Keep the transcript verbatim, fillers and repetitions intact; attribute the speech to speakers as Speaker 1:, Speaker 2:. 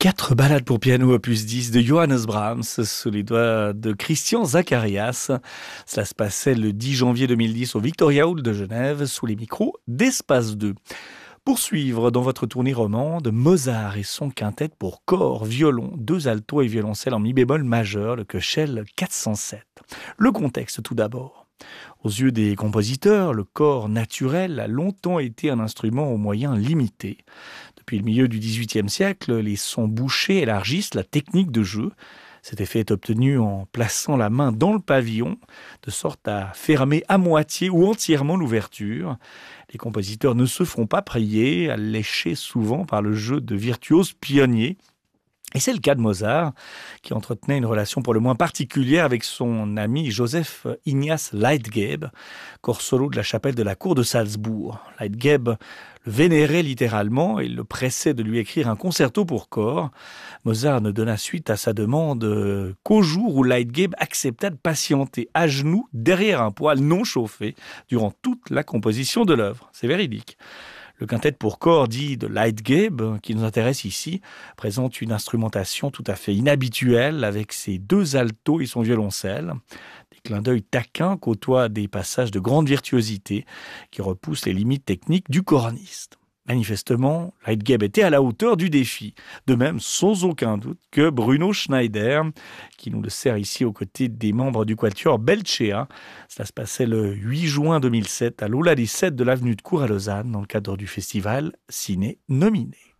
Speaker 1: Quatre ballades pour piano opus dix de Johannes Brahms sous les doigts de Christian Zacharias. Cela se passait le dix janvier deux mille dix au Victoria Hall de Genève sous les micros d'Espace deux. Poursuivre dans votre tournée romande, Mozart et son quintet pour corps, violon, deux altos et violoncelle en mi bémol majeur, le Köchel quatre cent sept. Le contexte tout d'abord. Aux yeux des compositeurs, le corps naturel a longtemps été un instrument aux moyens limités. Depuis le milieu du dix-huitième siècle, les sons bouchés élargissent la technique de jeu. Cet effet est obtenu en plaçant la main dans le pavillon, de sorte à fermer à moitié ou entièrement l'ouverture. Les compositeurs ne se font pas prier, alléchés souvent par le jeu de virtuoses pionniers. Et c'est le cas de Mozart, qui entretenait une relation pour le moins particulière avec son ami Joseph Ignaz Leitgeb, corps solo de la chapelle de la cour de Salzbourg. Leitgeb le vénérait littéralement et le pressait de lui écrire un concerto pour corps. Mozart ne donna suite à sa demande qu'au jour où Leitgeb accepta de patienter à genoux derrière un poêle non chauffé durant toute la composition de l'œuvre. C'est véridique. Le quintet pour corps dit de Leitgeb, qui nous intéresse ici, présente une instrumentation tout à fait inhabituelle avec ses deux altos et son violoncelle. Des clins d'œil taquins côtoient des passages de grande virtuosité qui repoussent les limites techniques du corniste. Manifestement, Leitgeb était à la hauteur du défi. De même, sans aucun doute, que Bruno Schneider, qui nous le sert ici aux côtés des membres du quatuor Belcea. Cela se passait le huit juin deux mille sept à l'Aula des Sept de l'avenue de Cour à Lausanne, dans le cadre du festival Ciné Nominé.